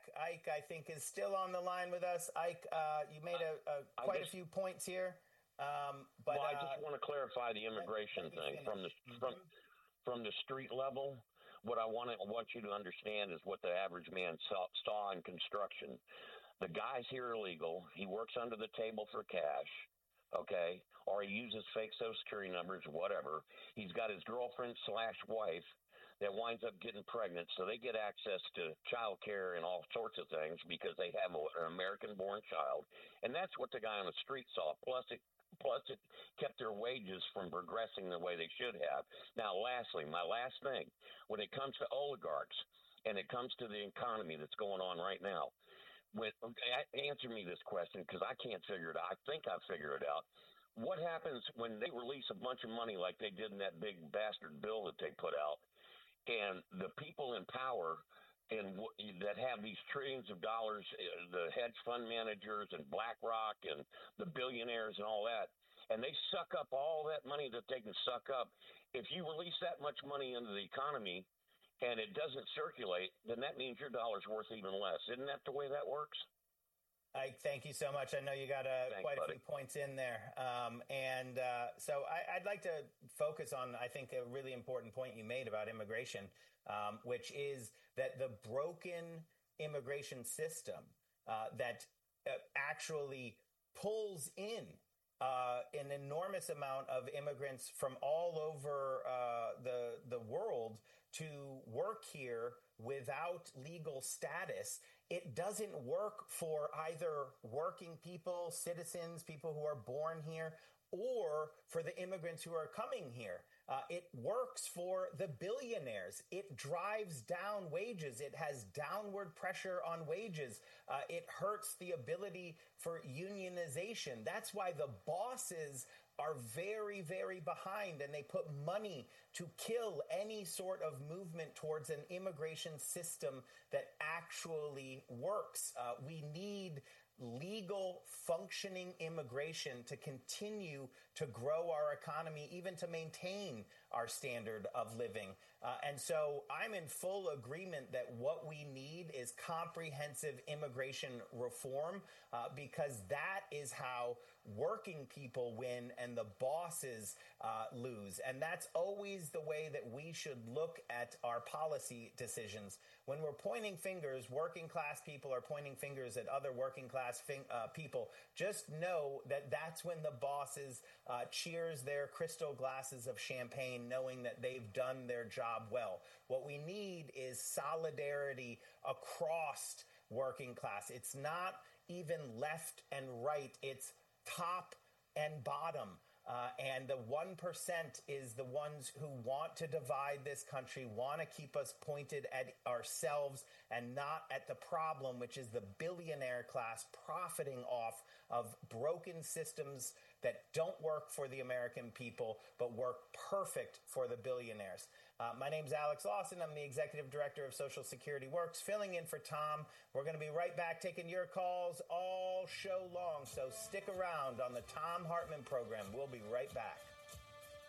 back. Ike, I think, is still on the line with us. Ike, you made quite a few points here. I just want to clarify the immigration thing from the street level. What I want you to understand is what the average man saw in construction. The guy's here illegal. He works under the table for cash. Okay, or he uses fake Social Security numbers, whatever. He's got his girlfriend/wife that winds up getting pregnant, so they get access to child care and all sorts of things because they have an American-born child. And that's what the guy on the street saw. Plus it kept their wages from progressing the way they should have. Now, lastly, my last thing, when it comes to oligarchs and it comes to the economy that's going on right now, answer me this question because I can't figure it out. I think I figured it out. What happens when they release a bunch of money like they did in that big bastard bill that they put out, and the people in power and that have these trillions of dollars, the hedge fund managers and BlackRock and the billionaires and all that, and they suck up all that money that they can suck up. If you release that much money into the economy and it doesn't circulate, then that means your dollar's worth even less. Isn't that the way that works? Ike, thank you so much. I know you got quite a few points in there. So I'd like to focus on, I think, a really important point you made about immigration, which is that the broken immigration system that actually pulls in an enormous amount of immigrants from all over the world to work here without legal status. It doesn't work for either working people, citizens, people who are born here, or for the immigrants who are coming here. It works for the billionaires. It drives down wages. It has downward pressure on wages. It hurts the ability for unionization. That's why the bosses are very, very behind, and they put money to kill any sort of movement towards an immigration system that actually works. We need legal, functioning immigration to continue to grow our economy, even to maintain our standard of living. And so I'm in full agreement that what we need is comprehensive immigration reform, because that is how working people win and the bosses lose. And that's always the way that we should look at our policy decisions. When we're pointing fingers, working class people are pointing fingers at other working class people. Just know that that's when the bosses cheers their crystal glasses of champagne, knowing that they've done their job well. What we need is solidarity across working class. It's not even left and right. It's top and bottom. And the 1% is the ones who want to divide this country, want to keep us pointed at ourselves and not at the problem, which is the billionaire class profiting off of broken systems that don't work for the American people, but work perfect for the billionaires. My name's Alex Lawson. I'm the executive director of Social Security Works, filling in for Tom. We're going to be right back taking your calls all show long, so stick around on the Thom Hartmann program. We'll be right back.